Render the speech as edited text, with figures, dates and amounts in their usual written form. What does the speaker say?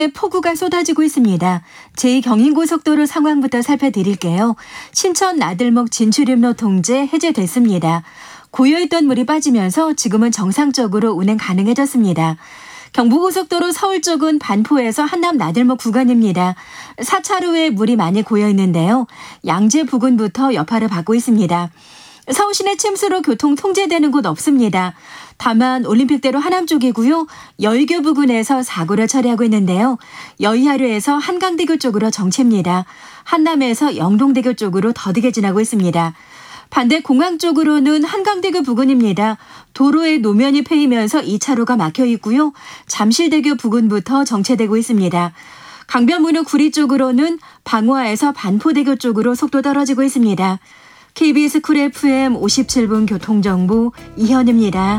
폭우가 쏟아지고 있습니다. 제2경인고속도로 상황부터 살펴드릴게요. 신천 나들목 진출입로 통제 해제됐습니다. 고여있던 물이 빠지면서 지금은 정상적으로 운행 가능해졌습니다. 경부고속도로 서울 쪽은 반포에서 한남 나들목 구간입니다. 4차로에 물이 많이 고여있는데요. 양재 부근부터 여파를 받고 있습니다. 서울시내 침수로 교통 통제되는 곳 없습니다. 다만 올림픽대로 하남 쪽이고요. 여의교 부근에서 사고를 처리하고 있는데요. 여의하류에서 한강대교 쪽으로 정체입니다. 한남에서 영동대교 쪽으로 더디게 지나고 있습니다. 반대 공항 쪽으로는 한강대교 부근입니다. 도로에 노면이 패이면서 2차로가 막혀 있고요. 잠실대교 부근부터 정체되고 있습니다. 강변북로 구리 쪽으로는 방화에서 반포대교 쪽으로 속도 떨어지고 있습니다. KBS 쿨 FM 57분 교통정보 이현입니다.